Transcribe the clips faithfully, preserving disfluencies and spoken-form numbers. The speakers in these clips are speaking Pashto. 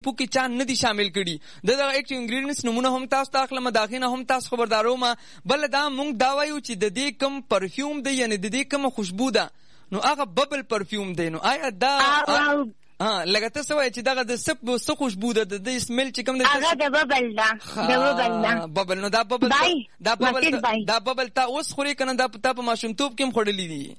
شیمپو کې چا نه دي شامل کړي. د دغه اکټیو انګریډینټس نمونه هم تاسو ته اخلم، داخینه هم تاسو خبردارو ما. بل دا مونږ دا وایو چې د دې کم پرفیوم دی، یعنی د دې کم خوشبو ده، نو هغه ببل پرفیوم دی. نو آیا دا ها لکه ته سوای چې دغه د سپ څه خوشبو ده، د سمیل چې کوم ده هغه د ببل ده، د ببل ده ببل. نو دا ببل دا ببل دا ببل تا اوس خوري کنه؟ دا په تا په ماشومتوب کې هم خوړلې دي؟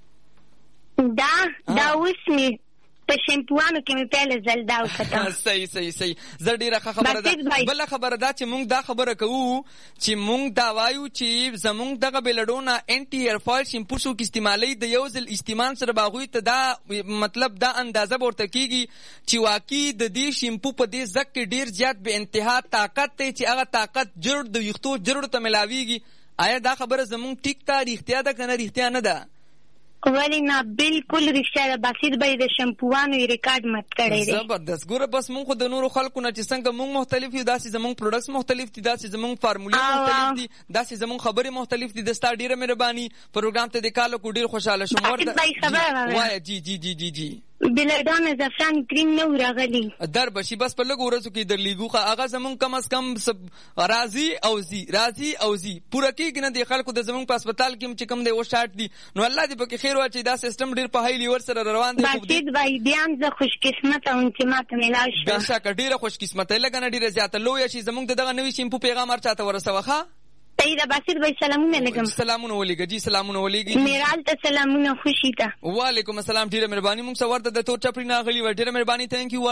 دا دا اوس می په شیمپوانو کې مې پیل زل دا وکړه. صحیح صحیح صحیح. زه ډیره خبره ده. بل خبره ده چې مونږ دا خبره کوو چې مونږ دا وایو چې زمونږ دغه بلډونه انټي هیر فال شیمپو شو کې استعمالي د یو ځل استعمال سره باغوي ته دا مطلب دا اندازه ورته کیږي چې واقعي د دې شیمپو په دې ځګ کې ډیر زیات به انتها طاقت ته چې هغه طاقت جوړ د یختو جوړ ته ملاويږي. آیا دا خبره زمونږ ټیک تا ریښتیا ده کنه ریښتیا نه ده؟ ولی نه بالکل رښتیا ده. باسط به د شیمپوانو ریکارډ مت کړی دی. زبردست. ګوره بس مونږ خو د نورو خلکو نه چې څنګه مونږ مختلف یو، داسې زمونږ پروډکټس مختلف دي، داسې زمونږ فارمولې مختلف دي، داسې زمونږ خبرې مختلف دي. د ستا ډیره مهرباني. پروګرام ته د کالو کو ډیر خوشاله شوم. ورته وای جی جی جی جی جی بلډونه زعفران کریم نه ورغلی در بشي بس په لګ ورځو کې در لیګو هغه زمون کم از کم راضي او زی راضي او زی پوره کېږي نه د خلکو د زمون په هسپتال کې چې کم دی و شارټ دي. نو الله دې پکې خیر واچي. دا سیستم ډیر په هاي لیور سره روان دی. باسط وای بیان زه خوش قسمت او چې ماته ملاوي شو. بشک ډیره خوش قسمت لګنه ډیره زیاته لوی شي. زمون دغه نوې شیمپو پیغام ارچاته ورسوخه. تیدا باسط بھائی سلامونه لګم. سلامونه ولېګه جی سلامونه ولېګي. میرال ته سلامونه خوشی ته. وعلیکم السلام. ډیره مهرباني. موږ څورته د تور چپری نه غلی و. ډیره مهرباني. ثانک یو.